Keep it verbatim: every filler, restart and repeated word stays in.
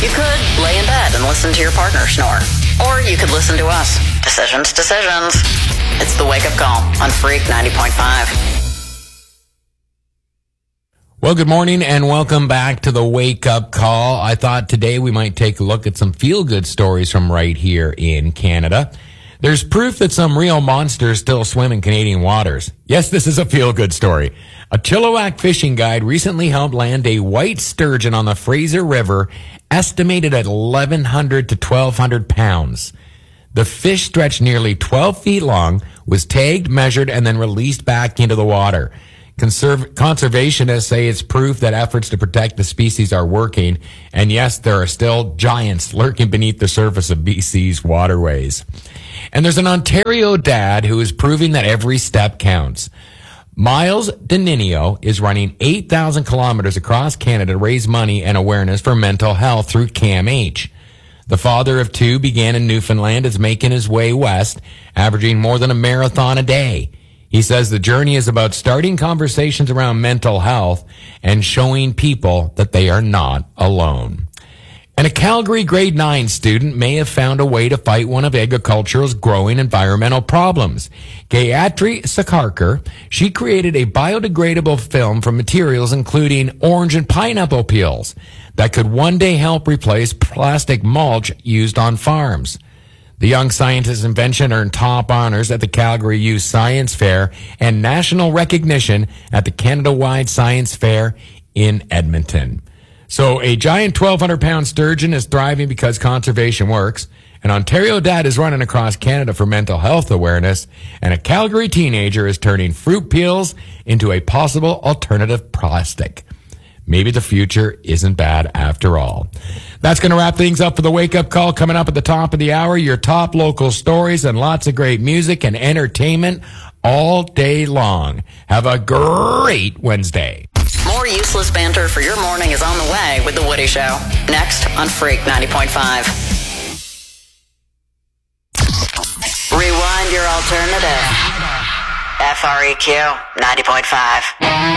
You could lay in bed and listen to your partner snore. Or you could listen to us. Decisions, decisions. It's the Wake Up Call on Freak ninety point five. Well, good morning and welcome back to the Wake Up Call. I thought today we might take a look at some feel-good stories from right here in Canada. There's proof that some real monsters still swim in Canadian waters. Yes, this is a feel-good story. A Chilliwack fishing guide recently helped land a white sturgeon on the Fraser River, estimated at eleven hundred to twelve hundred pounds. The fish, stretched nearly twelve feet long, was tagged, measured, and then released back into the water. Conserv- conservationists say it's proof that efforts to protect the species are working. And yes, there are still giants lurking beneath the surface of B C's waterways. And there's an Ontario dad who is proving that every step counts. Miles Deninio is running eight thousand kilometers across Canada to raise money and awareness for mental health through CAMH. The father of two began in Newfoundland, is making his way west, averaging more than a marathon a day. He says the journey is about starting conversations around mental health and showing people that they are not alone. And a Calgary grade nine student may have found a way to fight one of agriculture's growing environmental problems. Gayatri Sakarkar, she created a biodegradable film from materials including orange and pineapple peels that could one day help replace plastic mulch used on farms. The young scientist's invention earned top honors at the Calgary Youth Science Fair and national recognition at the Canada-wide Science Fair in Edmonton. So a giant twelve hundred pound sturgeon is thriving because conservation works. An Ontario dad is running across Canada for mental health awareness. And a Calgary teenager is turning fruit peels into a possible alternative plastic. Maybe the future isn't bad after all. That's going to wrap things up for the Wake Up Call. Coming up at the top of the hour, your top local stories and lots of great music and entertainment all day long. Have a great Wednesday. More useless banter for your morning is on the way with The Woody Show. Next on Freak ninety point five. Rewind your alternative. F R E Q ninety point five.